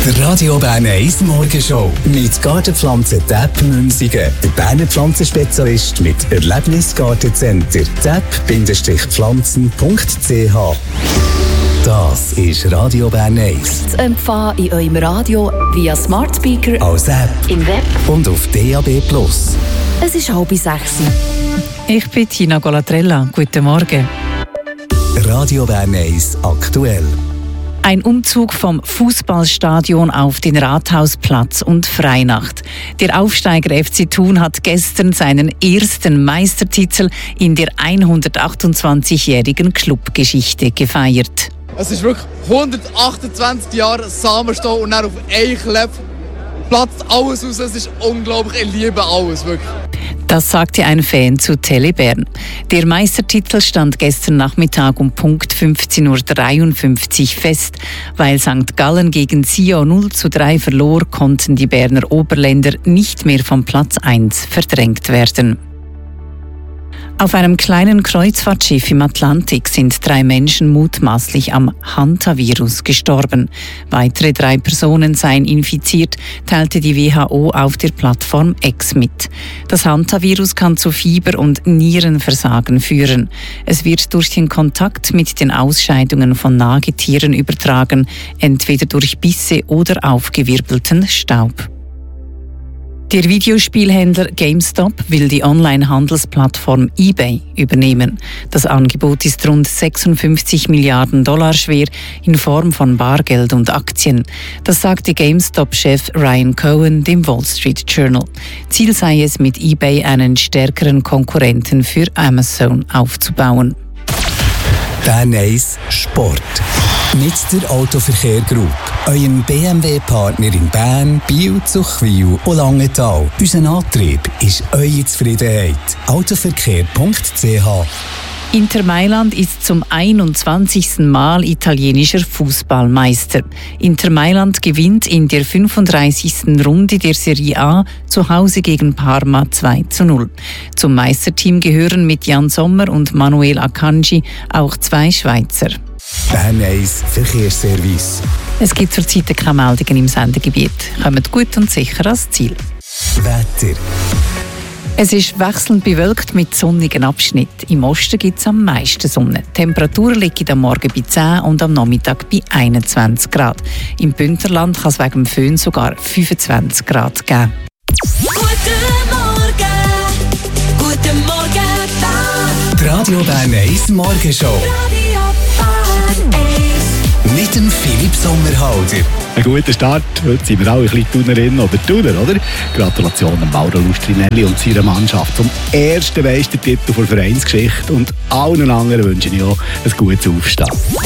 Der Radio Bern 1 Morgenshow mit Gartenpflanzen Tepp Münsingen. Der Berner Pflanzenspezialist mit Erlebnisgartencenter tepp-pflanzen.ch. Das ist Radio Bern 1. Zu empfangen in eurem Radio via Smart Speaker, als App im Web und auf DAB+. Es ist 5:30. Ich bin Tina Golatrella. Guten Morgen. Radio Bern 1 aktuell. Ein Umzug vom Fußballstadion auf den Rathausplatz und Freinacht. Der Aufsteiger FC Thun hat gestern seinen ersten Meistertitel in der 128-jährigen Clubgeschichte gefeiert. Es ist wirklich 128 Jahre Samenstall und dann auf einen Klepp platzt alles aus. Es ist unglaublich, ich liebe alles, wirklich. Das sagte ein Fan zu Tele Bern. Der Meistertitel stand gestern Nachmittag um Punkt 15:53 Uhr fest. Weil St. Gallen gegen Sion 0:3 verlor, konnten die Berner Oberländer nicht mehr vom Platz 1 verdrängt werden. Auf einem kleinen Kreuzfahrtschiff im Atlantik sind 3 Menschen mutmaßlich am Hantavirus gestorben. Weitere 3 Personen seien infiziert, teilte die WHO auf der Plattform X mit. Das Hantavirus kann zu Fieber und Nierenversagen führen. Es wird durch den Kontakt mit den Ausscheidungen von Nagetieren übertragen, entweder durch Bisse oder aufgewirbelten Staub. Der Videospielhändler GameStop will die Online-Handelsplattform eBay übernehmen. Das Angebot ist rund $56 Milliarden schwer in Form von Bargeld und Aktien. Das sagte GameStop-Chef Ryan Cohen dem Wall Street Journal. Ziel sei es, mit eBay einen stärkeren Konkurrenten für Amazon aufzubauen. Bern 1 Sport. Mit der Autoverkehr Group. Eurem BMW-Partner in Bern, Biel, Zuchwil und Langenthal. Unser Antrieb ist eure Zufriedenheit. Autoverkehr.ch. Inter Mailand ist zum 21. Mal italienischer Fußballmeister. Inter Mailand gewinnt in der 35. Runde der Serie A zu Hause gegen Parma 2:0. Zum Meisterteam gehören mit Jan Sommer und Manuel Akanji auch 2 Schweizer. Bern 1 Verkehrsservice. Es gibt zurzeit keine Meldungen im Sendegebiet. Kommt gut und sicher ans Ziel. Wetter. Es ist wechselnd bewölkt mit sonnigen Abschnitten. Im Osten gibt es am meisten Sonne. Die Temperatur liegt am Morgen bei 10 und am Nachmittag bei 21 Grad. Im Bündnerland kann es wegen dem Föhn sogar 25 Grad geben. Guten Morgen, Die Radio Bern 1 Morgenshow. Mit dem Philipp Sommerhalder. Ein guter Start. Heute sind wir alle ein bisschen Thunerin oder Thuner, oder? Gratulation an Mauro Lustrinelli und seiner Mannschaft zum ersten Meistertitel der Vereinsgeschichte. Und allen anderen wünsche ich auch ein gutes Aufstehen.